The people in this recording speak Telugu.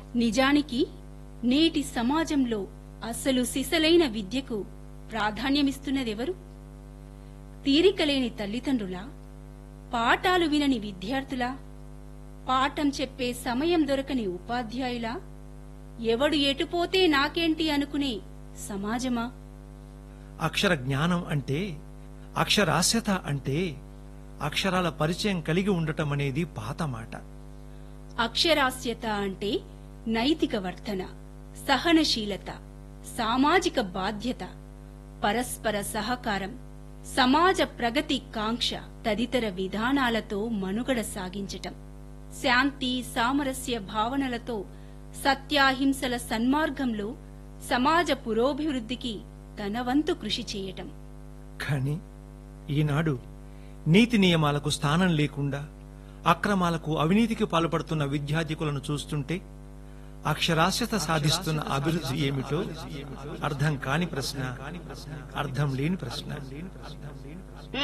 నిజానికి నేటి సమాజంలో అసలు సిసలైన విద్యకు ప్రాధాన్యమిస్తున్నదెవరు? తీరికలేని తల్లిదండ్రులా? పాఠాలు వినని విద్యార్థులా? పాఠం చెప్పే సమయం దొరకని ఉపాధ్యాయులా? ఎవడు ఎటుపోతే నాకేంటి అనుకునే సమాజమా? అక్షర జ్ఞానం అంటే, అక్షరాస్యత అంటే అక్షరాల పరిచయం కలిగి ఉండటం అనేది పాత మాట. అక్షరాస్యత అంటే నైతిక వర్తన, సహనశీలత, సామాజిక బాధ్యత, పరస్పర సహకారం, సమాజ ప్రగతి కాంక్ష తదితర విధానాలతో మనుగడ సాగించటం, శాంతి సామరస్య భావనలతో సత్యాహింసల సన్మార్గంలో సమాజ పురోభివృద్ధికి తన వంతు కృషి చేయటం. కాని ఈనాడు నీతి నియమాలకు స్థానం లేకుండా అక్రమాలకు, అవినీతికి పాల్పడుతున్న విద్యార్థికులను చూస్తుంటే అక్షరాస్యత సాధిస్తున్న అభివృద్ధి ఏమిటో అర్థం కాని ప్రశ్న, అర్థం లేని ప్రశ్న.